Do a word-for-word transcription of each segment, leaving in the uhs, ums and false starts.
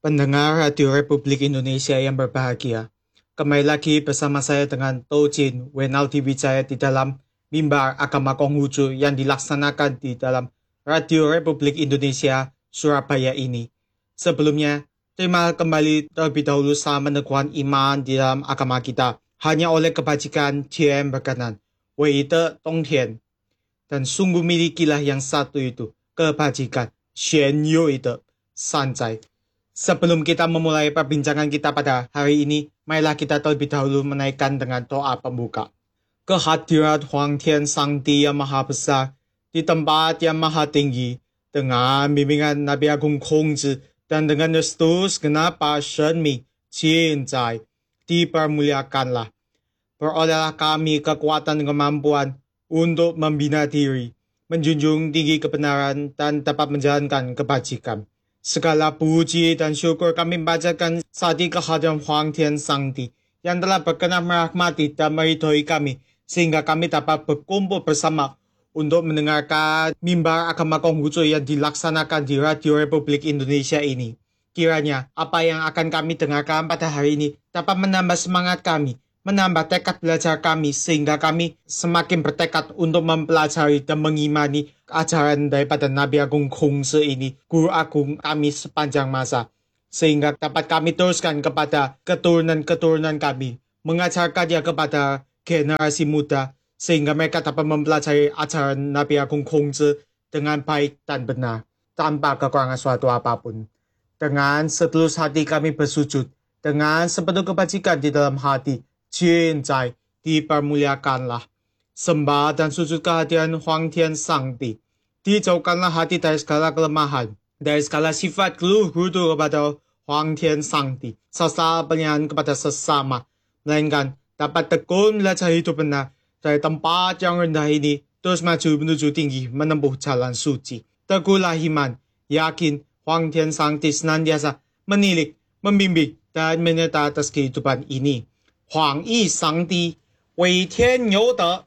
Pendengar Radio Republik Indonesia yang berbahagia, kembali lagi bersama saya dengan Tojin Wenaldi Wijaya di dalam Mimbar Agama Konghucu yang dilaksanakan di dalam Radio Republik Indonesia Surabaya ini. Sebelumnya, terima kembali terlebih dahulu salam meneguhkan iman di dalam agama kita. Hanya oleh kebajikan Dia yang berkenan, Wei de Dongtian. Dan sungguh milikilah yang satu itu, kebajikan, Xuan Yui de Sanzai. Sebelum kita memulai perbincangan kita pada hari ini, marilah kita terlebih dahulu menaikkan dengan doa pembuka. Kehadirat Huang Tian Sangdi yang Maha Besar di tempat yang Maha Tinggi, dengan bimbingan Nabi Agung Kongzi dan dengan restu segenap para senmi, cintai, dipermuliakanlah. Perolehlah kami kekuatan dan kemampuan untuk membina diri, menjunjung tinggi kebenaran dan dapat menjalankan kebajikan. Segala puji dan syukur kami panjatkan saat ini kehadiran Huang Tian Sangdi yang telah berkenan merahmati dan meridhoi kami sehingga kami dapat berkumpul bersama untuk mendengarkan mimbar agama Konghucu yang dilaksanakan di Radio Republik Indonesia ini. Kiranya apa yang akan kami dengarkan pada hari ini dapat menambah semangat kami, menambah tekad belajar kami sehingga kami semakin bertekad untuk mempelajari dan mengimani ajaran daripada Nabi Agung Kongzi ini, Guru Agung kami sepanjang masa. Sehingga dapat kami teruskan kepada keturunan-keturunan kami, mengajarkannya kepada generasi muda, sehingga mereka dapat mempelajari ajaran Nabi Agung Kongzi dengan baik dan benar, tanpa kekurangan suatu apapun. Dengan setulus hati kami bersujud, dengan sepenuh kebajikan di dalam hati, cintai, dipermuliakanlah. Sembah dan sujud kehadiran Huang Tian Sangdi. Dijauhkanlah hati dari segala kelemahan, dari segala sifat keluh kesah kepada Huang Tian Sangdi, serta penyayangan kepada sesama, melainkan dapat tekun belajar hidup benar dari tempat yang rendah ini, terus maju menuju tinggi menempuh jalan suci. Teguhlah iman, yakin Huang Tian Sangdi senantiasa menilik, membimbing, dan menyertai atas kehidupan ini. Huang Yi Sangdi, Wei Tian You De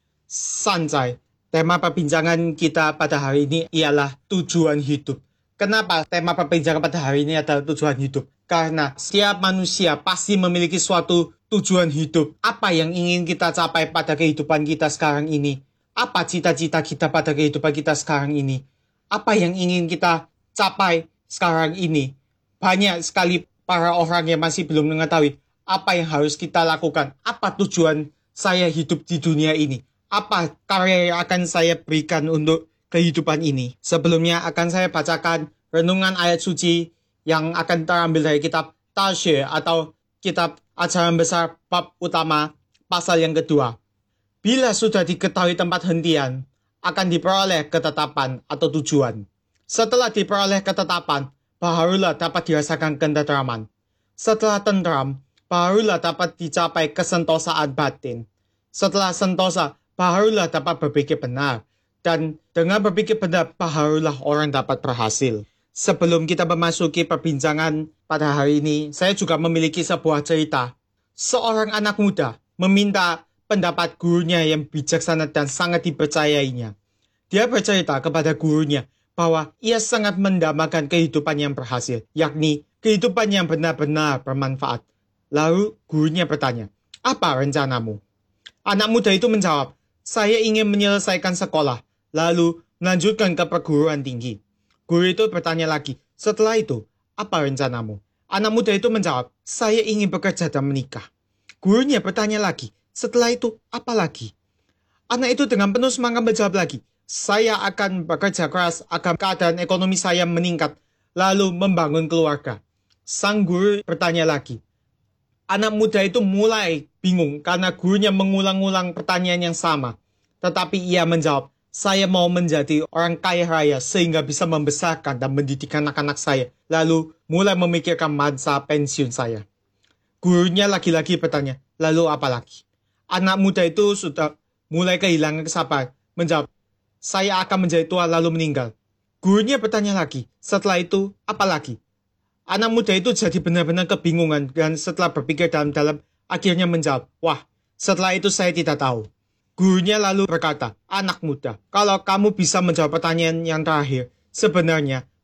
Sanzai. Tema perbincangan kita pada hari ini ialah tujuan hidup. Kenapa tema perbincangan pada hari ini adalah tujuan hidup? Karena setiap manusia pasti memiliki suatu tujuan hidup. Apa yang ingin kita capai pada kehidupan kita sekarang ini? Apa cita-cita kita pada kehidupan kita sekarang ini? Apa yang ingin kita capai sekarang ini? Banyak sekali para orang yang masih belum mengetahui apa yang harus kita lakukan, apa tujuan saya hidup di dunia ini, apa karya yang akan saya berikan untuk kehidupan ini. Sebelumnya akan saya bacakan renungan ayat suci yang akan terambil dari kitab Taxue atau kitab ajaran besar bab utama pasal yang kedua. Bila sudah diketahui tempat hentian, akan diperoleh ketetapan atau tujuan. Setelah diperoleh ketetapan, barulah dapat dirasakan ketentraman. Setelah tentram, barulah dapat dicapai kesentosaan batin. Setelah sentosa, barulah dapat berpikir benar. Dan dengan berpikir benar, barulah orang dapat berhasil. Sebelum kita memasuki perbincangan pada hari ini, saya juga memiliki sebuah cerita. Seorang anak muda meminta pendapat gurunya yang bijaksana dan sangat dipercayainya. Dia bercerita kepada gurunya bahwa ia sangat mendambakan kehidupan yang berhasil, yakni kehidupan yang benar-benar bermanfaat. Lalu gurunya bertanya, apa rencanamu? Anak muda itu menjawab, saya ingin menyelesaikan sekolah, lalu melanjutkan ke perguruan tinggi. Guru itu bertanya lagi, setelah itu, apa rencanamu? Anak muda itu menjawab, saya ingin bekerja dan menikah. Gurunya bertanya lagi, setelah itu, apa lagi? Anak itu dengan penuh semangat menjawab lagi, saya akan bekerja keras agar keadaan ekonomi saya meningkat, lalu membangun keluarga. Sang guru bertanya lagi. Anak muda itu mulai bingung karena gurunya mengulang-ulang pertanyaan yang sama. Tetapi ia menjawab, saya mau menjadi orang kaya raya sehingga bisa membesarkan dan mendidik anak-anak saya. Lalu mulai memikirkan masa pensiun saya. Gurunya lagi-lagi bertanya, lalu apa lagi? Anak muda itu sudah mulai kehilangan kesabaran. Menjawab, saya akan menjadi tua lalu meninggal. Gurunya bertanya lagi, setelah itu apa lagi? Anak muda itu jadi benar-benar kebingungan dan setelah berpikir dalam-dalam akhirnya menjawab, wah, setelah itu saya tidak tahu. Gurunya lalu berkata, anak muda, kalau kamu bisa menjawab pertanyaan yang terakhir, sebenarnya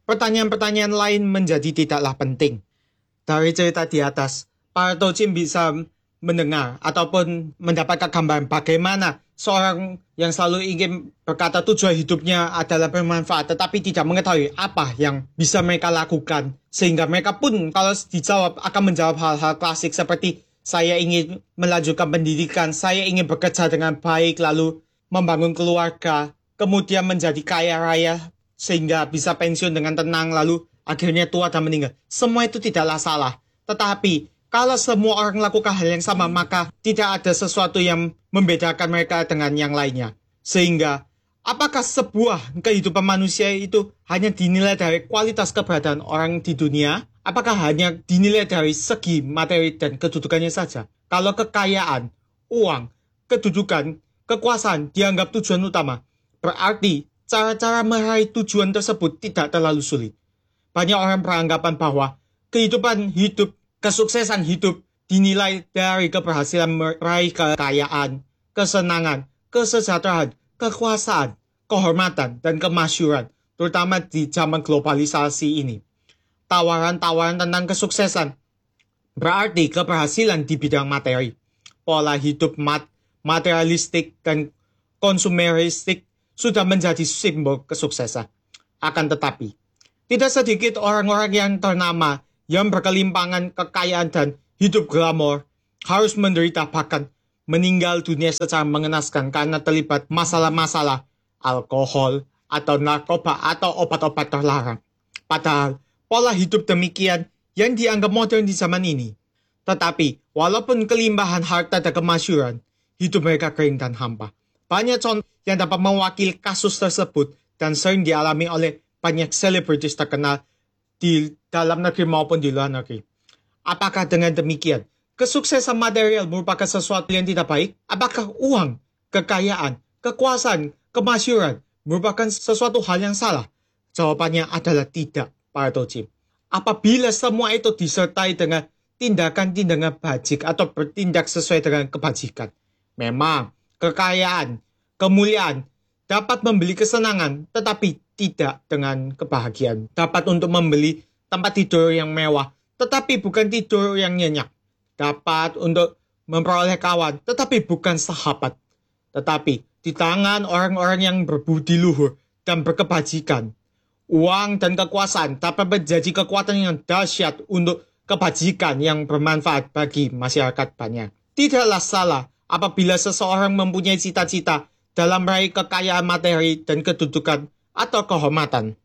pertanyaan-pertanyaan lain menjadi tidaklah penting. Dari cerita di atas, para Tojin bisa mendengar ataupun mendapatkan gambaran bagaimana seorang yang selalu ingin berkata tujuan hidupnya adalah bermanfaat tetapi tidak mengetahui apa yang bisa mereka lakukan. Sehingga mereka pun kalau dijawab akan menjawab hal-hal klasik seperti saya ingin melanjutkan pendidikan, saya ingin bekerja dengan baik, lalu membangun keluarga, kemudian menjadi kaya raya sehingga bisa pensiun dengan tenang, lalu akhirnya tua dan meninggal. Semua itu tidaklah salah. Tetapi kalau semua orang lakukan hal yang sama, maka tidak ada sesuatu yang membedakan mereka dengan yang lainnya. Sehingga, apakah sebuah kehidupan manusia itu hanya dinilai dari kualitas keberadaan orang di dunia? Apakah hanya dinilai dari segi materi dan kedudukannya saja? Kalau kekayaan, uang, kedudukan, kekuasaan dianggap tujuan utama, berarti cara-cara meraih tujuan tersebut tidak terlalu sulit. Banyak orang beranggapan bahwa kehidupan hidup, kesuksesan hidup dinilai dari keberhasilan meraih kekayaan, kesenangan, kesejahteraan, kekuasaan, kehormatan, dan kemasyhuran, terutama di zaman globalisasi ini. Tawaran-tawaran tentang kesuksesan berarti keberhasilan di bidang materi. Pola hidup mat materialistik dan konsumeristik sudah menjadi simbol kesuksesan. Akan tetapi, tidak sedikit orang-orang yang ternama yang berkelimpangan kekayaan dan hidup glamor harus menderita bahkan meninggal dunia secara mengenaskan karena terlibat masalah-masalah alkohol atau narkoba atau obat-obat terlarang. Padahal pola hidup demikian yang dianggap modern di zaman ini. Tetapi walaupun kelimpahan harta dan kemasyhuran, hidup mereka kering dan hampa. Banyak contoh yang dapat mewakili kasus tersebut dan sering dialami oleh banyak selebritis terkenal di dalam negeri maupun di luar negeri. Apakah dengan demikian, kesuksesan material merupakan sesuatu yang tidak baik? Apakah uang, kekayaan, kekuasaan, kemasyhuran merupakan sesuatu hal yang salah? Jawabannya adalah tidak, para Tojin. Apabila semua itu disertai dengan tindakan-tindakan bajik atau bertindak sesuai dengan kebajikan. Memang, kekayaan, kemuliaan dapat membeli kesenangan, tetapi tidak dengan kebahagiaan. Dapat untuk membeli tempat tidur yang mewah, tetapi bukan tidur yang nyenyak. Dapat untuk memperoleh kawan, tetapi bukan sahabat. Tetapi di tangan orang-orang yang berbudi luhur dan berkebajikan, uang dan kekuasaan dapat menjadi kekuatan yang dahsyat untuk kebajikan yang bermanfaat bagi masyarakat banyak. Tidaklah salah apabila seseorang mempunyai cita-cita dalam meraih kekayaan materi dan kedudukan atau kehormatan.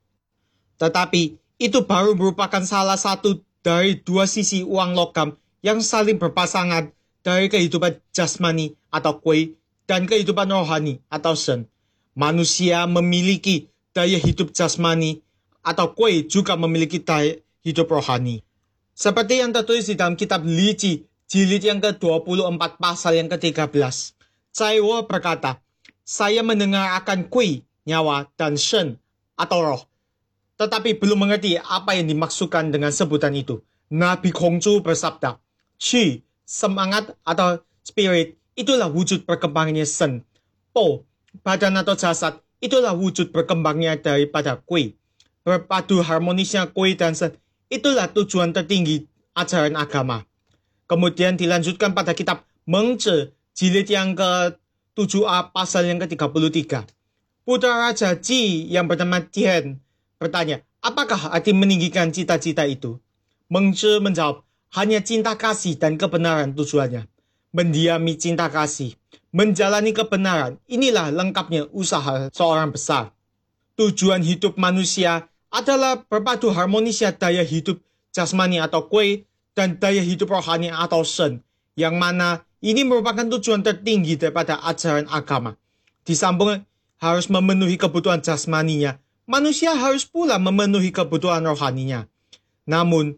Tetapi itu baru merupakan salah satu dari dua sisi uang logam yang saling berpasangan dari kehidupan jasmani atau kue dan kehidupan rohani atau shen. Manusia memiliki daya hidup jasmani atau kue juga memiliki daya hidup rohani. Seperti yang tertulis di dalam kitab Li Ji, jilid yang ke dua puluh empat pasal yang ke tiga belas. Cai Wo berkata, saya mendengar akan kue, nyawa, dan shen atau roh. Tetapi belum mengerti apa yang dimaksudkan dengan sebutan itu. Nabi Kongzu bersabda, Qi, semangat atau spirit, itulah wujud berkembangnya shen. Po, badan atau jasad, itulah wujud berkembangnya daripada kue. Berpadu harmonisnya kue dan shen, itulah tujuan tertinggi ajaran agama. Kemudian dilanjutkan pada kitab Mengzhi, jilid yang ke tujuh a pasal yang ke tiga puluh tiga. Putra Raja Ji yang bernama Tian bertanya, apakah arti meninggikan cita-cita itu? Mengzhi menjawab, hanya cinta kasih dan kebenaran tujuannya. Mendiami cinta kasih, menjalani kebenaran, inilah lengkapnya usaha seorang besar. Tujuan hidup manusia adalah berpadu harmonisnya daya hidup jasmani atau kue dan daya hidup rohani atau shen, yang mana ini merupakan tujuan tertinggi daripada ajaran agama. Disambung harus memenuhi kebutuhan jasmaninya, manusia harus pula memenuhi kebutuhan rohaninya. Namun,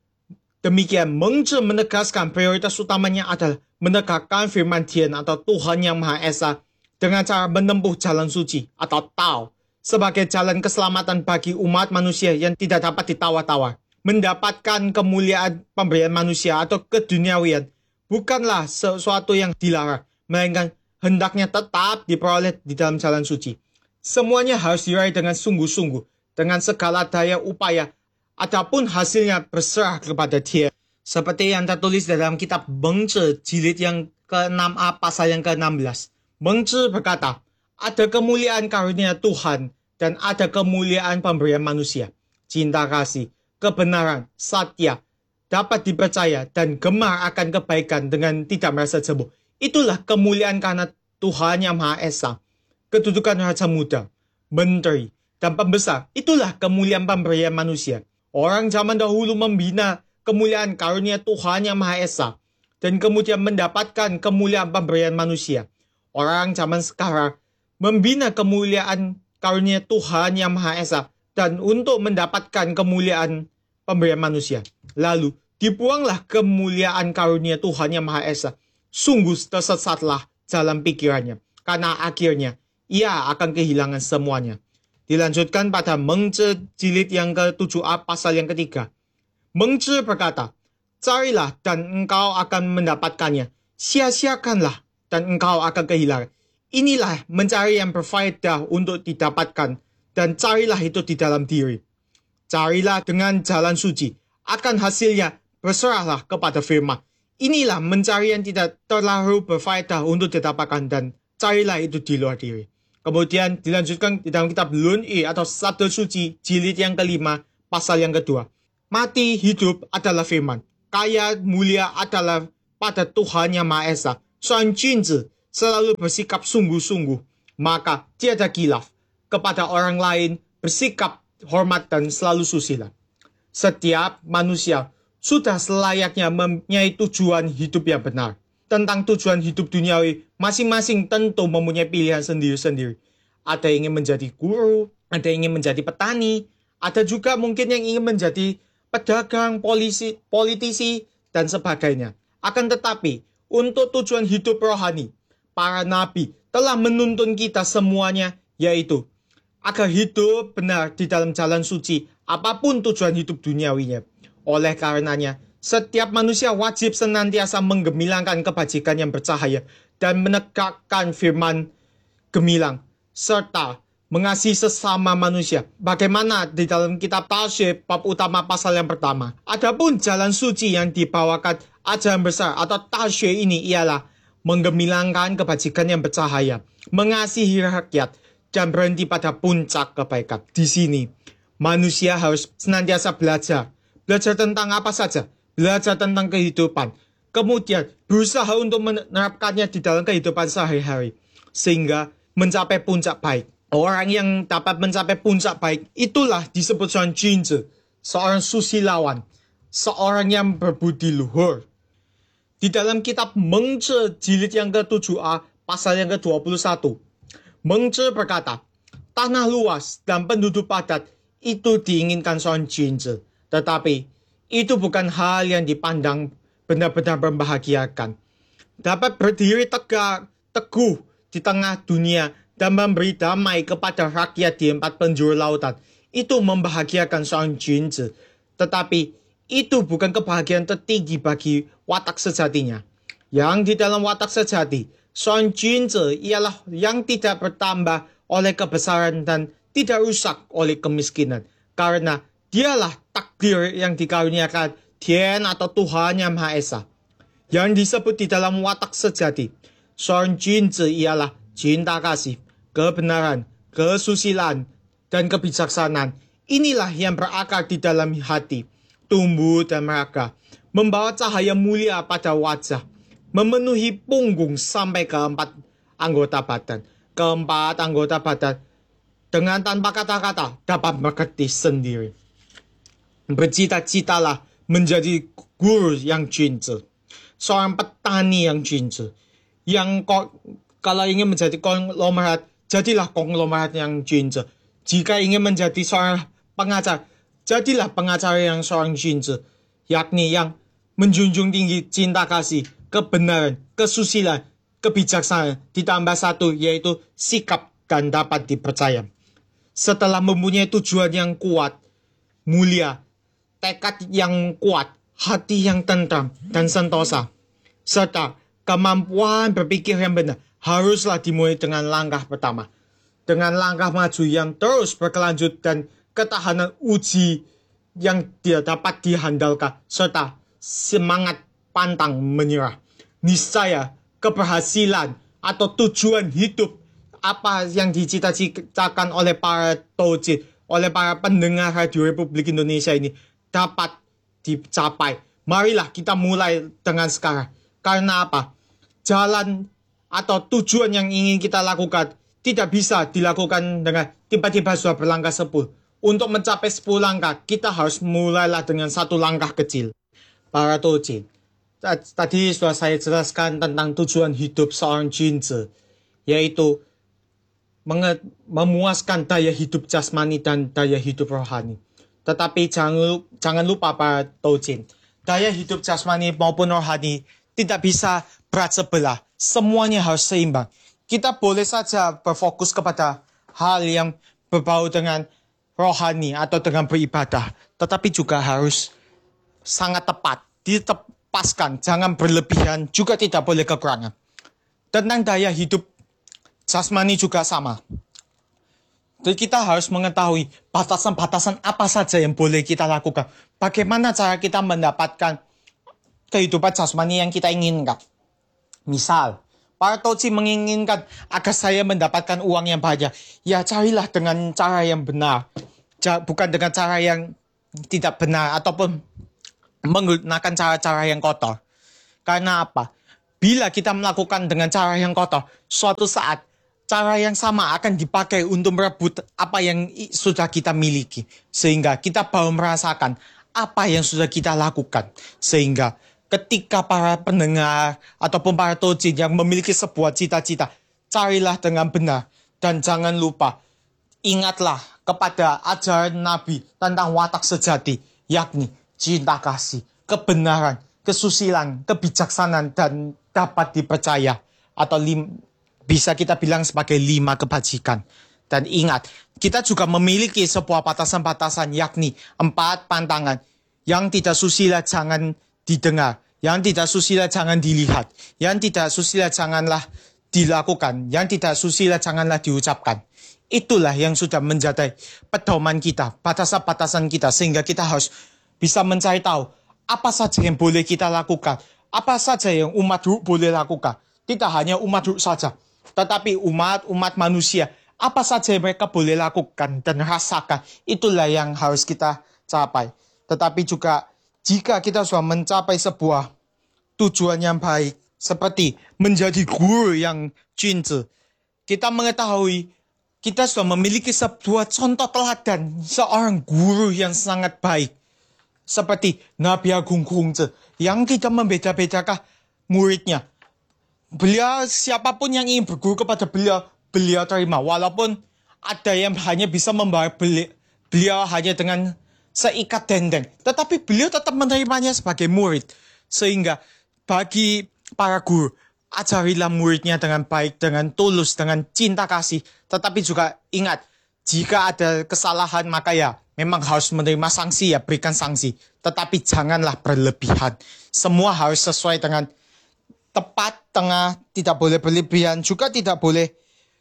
demikian Mengzhi menegaskan prioritas utamanya adalah menegakkan firman Tian atau Tuhan Yang Maha Esa dengan cara menempuh jalan suci atau Tao sebagai jalan keselamatan bagi umat manusia yang tidak dapat ditawar-tawar. Mendapatkan kemuliaan pemberian manusia atau keduniawian bukanlah sesuatu yang dilarang, melainkan hendaknya tetap diperoleh di dalam jalan suci. Semuanya harus diraih dengan sungguh-sungguh dengan segala daya upaya, ataupun hasilnya berserah kepada Dia. Seperti yang tertulis dalam kitab Mengzi jilid yang ke enam a pasal yang ke enam belas. Mengzi berkata, ada kemuliaan karunia Tuhan dan ada kemuliaan pemberian manusia. Cinta kasih, kebenaran, satya, dapat dipercaya dan gemar akan kebaikan dengan tidak merasa jemu. Itulah kemuliaan karena Tuhan yang Maha Esa. Kedudukan Raja Muda, Menteri, dan Pembesar, itulah kemuliaan pemberian manusia. Orang zaman dahulu membina kemuliaan karunia Tuhan yang Maha Esa dan kemudian mendapatkan kemuliaan pemberian manusia. Orang zaman sekarang membina kemuliaan karunia Tuhan yang Maha Esa dan untuk mendapatkan kemuliaan pemberian manusia. Lalu dibuanglah kemuliaan karunia Tuhan yang Maha Esa. Sungguh tersesatlah jalan pikirannya, karena akhirnya ia akan kehilangan semuanya. Dilanjutkan pada Mengzi jilid yang ke tujuh a pasal yang ketiga. Mengzi berkata, carilah dan engkau akan mendapatkannya. Sia-siakanlah dan engkau akan kehilangan. Inilah mencari yang berfaedah untuk didapatkan, dan carilah itu di dalam diri. Carilah dengan jalan suci, akan hasilnya berserahlah kepada firman. Inilah mencari yang tidak terlalu berfaedah untuk didapatkan, dan carilah itu di luar diri. Kemudian dilanjutkan di dalam kitab Lun I atau Sabda Suci jilid yang kelima pasal yang kedua. Mati hidup adalah firman. Kaya mulia adalah pada Tuhan yang Maha Esa. Seorang Junzi selalu bersikap sungguh-sungguh, maka tiada khilaf. Kepada orang lain bersikap hormat dan selalu susila. Setiap manusia sudah selayaknya mempunyai tujuan hidup yang benar. Tentang tujuan hidup duniawi, masing-masing tentu mempunyai pilihan sendiri-sendiri. Ada yang ingin menjadi guru, ada yang ingin menjadi petani, ada juga mungkin yang ingin menjadi pedagang, polisi, politisi, dan sebagainya. Akan tetapi, untuk tujuan hidup rohani, para nabi telah menuntun kita semuanya, yaitu agar hidup benar di dalam jalan suci, apapun tujuan hidup duniawinya. Oleh karenanya, setiap manusia wajib senantiasa menggemilangkan kebajikan yang bercahaya dan menegakkan firman gemilang, serta mengasihi sesama manusia. Bagaimana di dalam kitab Tasyib bab utama pasal yang pertama. Adapun jalan suci yang dibawakan ajaran besar atau Tasyib ini ialah menggemilangkan kebajikan yang bercahaya, mengasihi rakyat, dan berhenti pada puncak kebaikan. Di sini, manusia harus senantiasa belajar. Belajar tentang apa saja? Belajar tentang kehidupan. Kemudian berusaha untuk menerapkannya di dalam kehidupan sehari-hari. Sehingga mencapai puncak baik. Orang yang dapat mencapai puncak baik, itulah disebut seorang Junzi, seorang susilawan, seorang yang berbudi luhur. Di dalam kitab Mengzi jilid yang ke tujuh a pasal yang ke dua puluh satu. Mengzi berkata, tanah luas dan penduduk padat itu diinginkan seorang Junzi. Tetapi itu bukan hal yang dipandang benar-benar membahagiakan. Dapat berdiri tegak, teguh di tengah dunia dan memberi damai kepada rakyat di empat penjuru lautan. Itu membahagiakan seorang Junzi. Tetapi itu bukan kebahagiaan tertinggi bagi watak sejatinya. Yang di dalam watak sejati, seorang Junzi ialah yang tidak bertambah oleh kebesaran dan tidak rusak oleh kemiskinan. Karena dialah takdir yang dikaruniakan Tien atau Tuhan yang Maha Esa. Yang disebut di dalam watak sejati, seorang Junzi ialah cinta kasih, kebenaran, kesusilaan, dan kebijaksanaan. Inilah yang berakar di dalam hati, tumbuh dan meraka, membawa cahaya mulia pada wajah, memenuhi punggung sampai keempat anggota badan. Keempat anggota badan dengan tanpa kata-kata dapat mengerti sendiri. Bercita-citalah menjadi guru yang Junzi, seorang petani yang Junzi, yang ko, kalau ingin menjadi konglomerat, jadilah konglomerat yang Junzi. Jika ingin menjadi seorang pengajar, jadilah pengacara yang seorang Junzi, yakni yang menjunjung tinggi cinta kasih, kebenaran, kesusilaan, kebijaksanaan, ditambah satu yaitu sikap dan dapat dipercaya. Setelah mempunyai tujuan yang kuat, mulia, tekad yang kuat, hati yang tentram dan sentosa, serta kemampuan berpikir yang benar, haruslah dimulai dengan langkah pertama. Dengan langkah maju yang terus berkelanjut dan ketahanan uji yang tidak dapat dihandalkan, serta semangat pantang menyerah. Niscaya keberhasilan atau tujuan hidup apa yang dicita-citakan oleh para Tojin, oleh para pendengar Radio Republik Indonesia ini dapat dicapai. Marilah kita mulai dengan sekarang. Karena apa? Jalan atau tujuan yang ingin kita lakukan tidak bisa dilakukan dengan tiba-tiba sudah berlangkah sepuluh. Untuk mencapai sepuluh langkah, kita harus mulailah dengan satu langkah kecil. Para Tojin, tadi sudah saya jelaskan tentang tujuan hidup seorang Junzi, yaitu memuaskan daya hidup jasmani dan daya hidup rohani. Tetapi jangan, jangan lupa para Tojin, daya hidup jasmani maupun rohani tidak bisa berat sebelah. Semuanya harus seimbang. Kita boleh saja berfokus kepada hal yang berbau dengan rohani atau dengan beribadah, tetapi juga harus sangat tepat, ditepaskan, jangan berlebihan, juga tidak boleh kekurangan. Tentang daya hidup jasmani juga sama. Jadi kita harus mengetahui batasan-batasan apa saja yang boleh kita lakukan. Bagaimana cara kita mendapatkan kehidupan jasmani yang kita inginkan. Misal, para Tojin menginginkan agar saya mendapatkan uang yang banyak. Ya carilah dengan cara yang benar. Bukan dengan cara yang tidak benar ataupun menggunakan cara-cara yang kotor. Karena apa? Bila kita melakukan dengan cara yang kotor, suatu saat cara yang sama akan dipakai untuk merebut apa yang sudah kita miliki. Sehingga kita baru merasakan apa yang sudah kita lakukan. Sehingga ketika para pendengar ataupun para Tojin yang memiliki sebuah cita-cita, carilah dengan benar. Dan jangan lupa, ingatlah kepada ajaran Nabi tentang watak sejati, yakni cinta kasih, kebenaran, kesusilaan, kebijaksanaan, dan dapat dipercaya. Atau lim, bisa kita bilang sebagai lima kebajikan. Dan ingat, kita juga memiliki sebuah batasan-batasan, yakni empat pantangan. Yang tidak susila jangan didengar, yang tidak susila jangan dilihat, yang tidak susila janganlah dilakukan, yang tidak susila janganlah diucapkan. Itulah yang sudah menjadi pedoman kita, batasan-batasan kita, sehingga kita harus bisa mencari tahu apa saja yang boleh kita lakukan, apa saja yang umat ruh boleh lakukan. Tidak hanya umat ruh saja, tetapi umat-umat manusia, apa saja yang mereka boleh lakukan dan rasakan, itulah yang harus kita capai. Tetapi juga jika kita sudah mencapai sebuah tujuan yang baik, seperti menjadi guru yang Junzi, kita mengetahui kita sudah memiliki sebuah contoh teladan seorang guru yang sangat baik. Seperti Nabi Agung Hongzhi yang tidak membeda-bedakan muridnya. Beliau, siapapun yang ingin berguru kepada beliau, beliau terima. Walaupun ada yang hanya bisa membawa beliau, beliau hanya dengan seikat dendeng. Tetapi beliau tetap menerimanya sebagai murid. Sehingga bagi para guru, ajarilah muridnya dengan baik, dengan tulus, dengan cinta kasih. Tetapi juga ingat, jika ada kesalahan maka ya memang harus menerima sanksi, ya berikan sanksi. Tetapi janganlah berlebihan. Semua harus sesuai dengan tepat, tengah, tidak boleh berlebihan, juga tidak boleh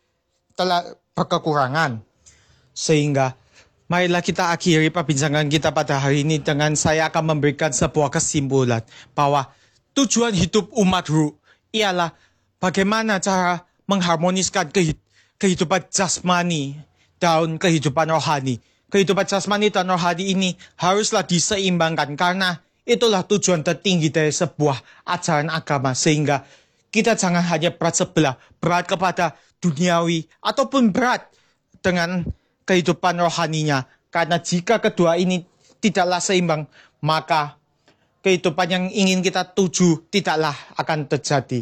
telah berkekurangan. Sehingga marilah kita akhiri perbincangan kita pada hari ini dengan saya akan memberikan sebuah kesimpulan bahwa tujuan hidup umat ruh ialah bagaimana cara mengharmoniskan kehidupan jasmani dan kehidupan rohani. Kehidupan jasmani dan rohani ini haruslah diseimbangkan karena itulah tujuan tertinggi dari sebuah ajaran agama. Sehingga kita jangan hanya berat sebelah, berat kepada duniawi ataupun berat dengan kehidupan rohaninya. Karena jika kedua ini tidaklah seimbang, maka kehidupan yang ingin kita tuju tidaklah akan terjadi.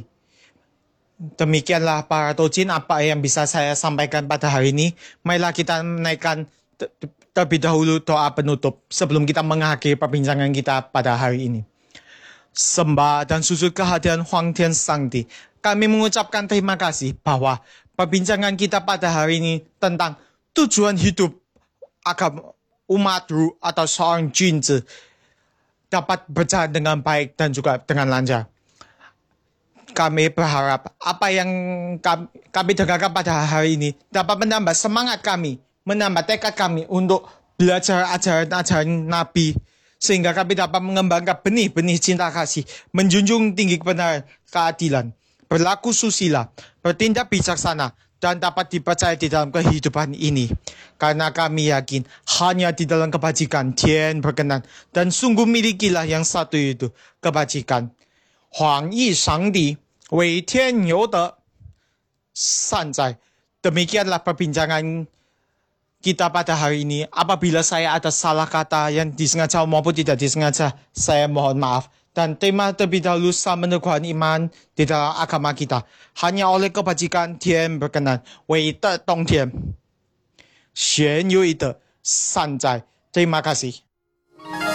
Demikianlah para Tojin apa yang bisa saya sampaikan pada hari ini. Marilah kita menaikkan terlebih dahulu doa penutup sebelum kita mengakhiri perbincangan kita pada hari ini. Sembah dan sujud kehadiran Huang Tian Sangdi. Kami mengucapkan terima kasih bahwa perbincangan kita pada hari ini tentang tujuan hidup agama umat ruh atau seorang Junzi dapat berjalan dengan baik dan juga dengan lancar. Kami berharap apa yang kami, kami dengarkan pada hari ini dapat menambah semangat kami, menambah tekad kami untuk belajar ajaran-ajaran Nabi, sehingga kami dapat mengembangkan benih-benih cinta kasih, menjunjung tinggi kebenaran, keadilan, berlaku susila, bertindak bijaksana, dan dapat dipercaya di dalam kehidupan ini. Karena kami yakin hanya di dalam kebajikan Tian berkenan, dan sungguh milikilah yang satu itu, kebajikan. Huang yi shangdi, wei tian you de, sanjai. Demikianlah perbincangan kita pada hari ini. Apabila saya ada salah kata yang disengaja maupun tidak disengaja, saya mohon maaf. Dan tema terlebih dahulu sama meneguhkan iman di dalam agama kita. Hanya oleh kebajikan Tian berkenan, wei de dong tian, xuan yu yi de, sanjai. Terima kasih.